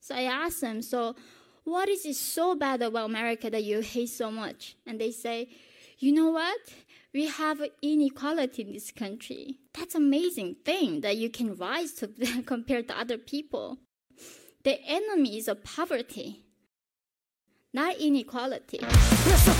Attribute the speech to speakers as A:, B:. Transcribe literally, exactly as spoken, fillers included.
A: So I asked them, so what is it so bad about America that you hate so much? And they say, you know what? We have inequality in this country. That's an amazing thing that you can rise to compared to other people. The enemy is of poverty, not inequality.